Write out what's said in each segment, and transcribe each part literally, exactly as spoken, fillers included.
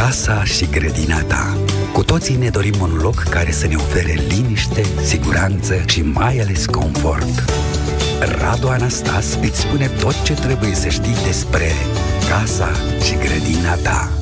casa și grădina ta. Cu toții ne dorim un loc care să ne ofere liniște, siguranță și mai ales confort. Radu Anastas îți spune tot ce trebuie să știi despre casa și grădina ta.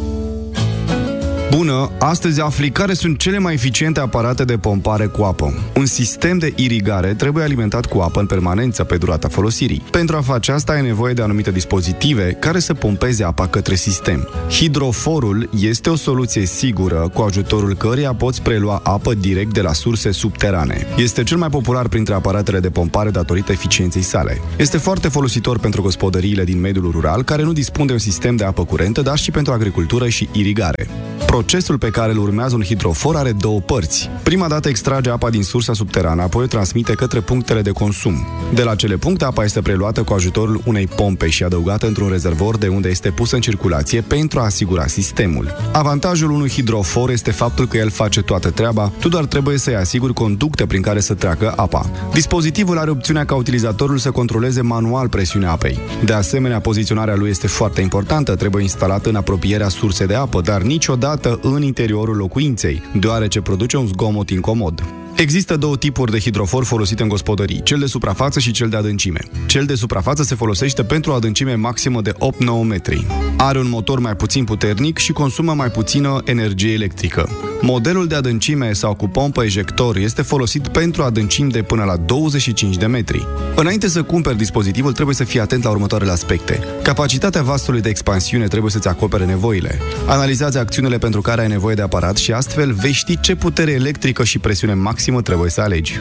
Bună! Astăzi afli care sunt cele mai eficiente aparate de pompare cu apă. Un sistem de irigare trebuie alimentat cu apă în permanență pe durata folosirii. Pentru a face asta ai nevoie de anumite dispozitive care să pompeze apa către sistem. Hidroforul este o soluție sigură cu ajutorul căreia poți prelua apă direct de la surse subterane. Este cel mai popular printre aparatele de pompare datorită eficienței sale. Este foarte folositor pentru gospodăriile din mediul rural care nu dispun de un sistem de apă curentă, dar și pentru agricultură și irigare. Procesul pe care îl urmează un hidrofor are două părți. Prima dată extrage apa din sursa subterană, apoi o transmite către punctele de consum. De la cele puncte, apa este preluată cu ajutorul unei pompe și adăugată într-un rezervor de unde este pusă în circulație pentru a asigura sistemul. Avantajul unui hidrofor este faptul că el face toată treaba, tu doar trebuie să-i asiguri conducte prin care să treacă apa. Dispozitivul are opțiunea ca utilizatorul să controleze manual presiunea apei. De asemenea, poziționarea lui este foarte importantă, trebuie instalată în apropierea sursei de apă, dar niciodată în interiorul locuinței, deoarece produce un zgomot incomod. Există două tipuri de hidrofor folosite în gospodării, cel de suprafață și cel de adâncime. Cel de suprafață se folosește pentru o adâncime maximă de opt nouă metri. Are un motor mai puțin puternic și consumă mai puțină energie electrică. Modelul de adâncime sau cu pompă ejector este folosit pentru adâncimi de până la douăzeci și cinci de metri. Înainte să cumperi dispozitivul, trebuie să fii atent la următoarele aspecte. Capacitatea vasului de expansiune trebuie să-ți acopere nevoile. Analizează acțiunile pentru care ai nevoie de aparat și astfel vei ști ce putere electrică și presiune maximă trebuie să alegi.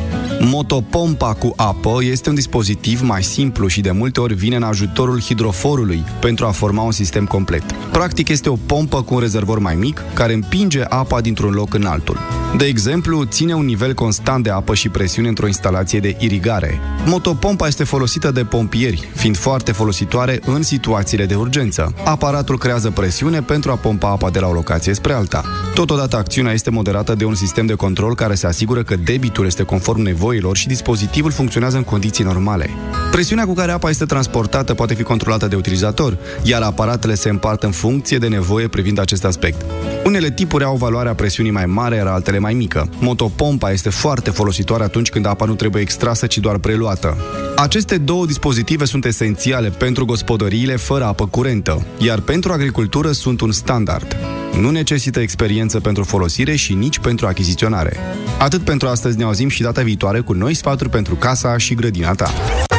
Motopompa cu apă este un dispozitiv mai simplu și de multe ori vine în ajutorul hidroforului pentru a forma un sistem complet. Practic este o pompă cu un rezervor mai mic care împinge apa dintr-un loc în altul. De exemplu, ține un nivel constant de apă și presiune într-o instalație de irigare. Motopompa este folosită de pompieri, fiind foarte folositoare în situațiile de urgență. Aparatul creează presiune pentru a pompa apa de la o locație spre alta. Totodată, acțiunea este moderată de un sistem de control care se asigură că debitul este conform nevoilor și dispozitivul funcționează în condiții normale. Presiunea cu care apa este transportată poate fi controlată de utilizator, iar aparatele se împart în funcție de nevoie privind acest aspect. Unele tipuri au valoarea presiunii mai mare, iar altele mai mică. Motopompa este foarte folositoare atunci când apa nu trebuie extrasă, ci doar preluată. Aceste două dispozitive sunt esențiale pentru gospodăriile fără apă curentă, iar pentru agricultură sunt un standard. Nu necesită experiență pentru folosire și nici pentru achiziționare. Atât pentru astăzi, ne auzim și data viitoare cu noi sfaturi pentru casa și grădina ta.